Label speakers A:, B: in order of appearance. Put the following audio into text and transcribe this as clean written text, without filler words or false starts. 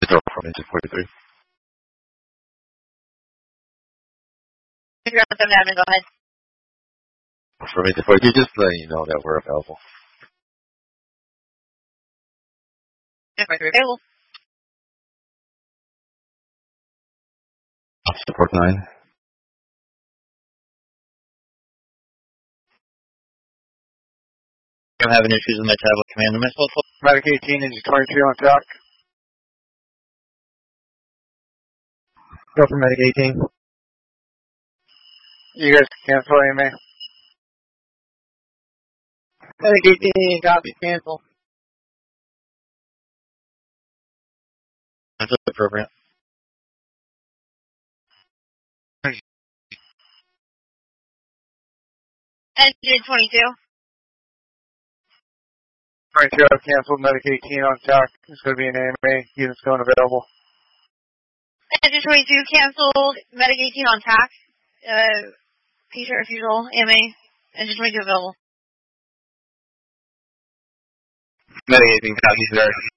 A: from engine 43.
B: If you're on 7 admin, go ahead.
A: From engine 43, just letting you know that we're available.
B: 43 available.
A: Support 9.
C: I'm having issues with my tablet command. Am I supposed to
D: Medic 18, engine 22 on TAC.
E: Go for Medic 18.
D: You guys can cancel AMA.
E: Medic 18, copy, cancel.
C: That's appropriate.
B: Engine 22.
D: 22 I've canceled. Medic 18 on TAC. It's going to be an AMA. Unit's going available.
B: Engine 22 canceled. Medic 18 on TAC. Patient refusal. AMA. Engine 22 available.
C: Medic 18 copies there.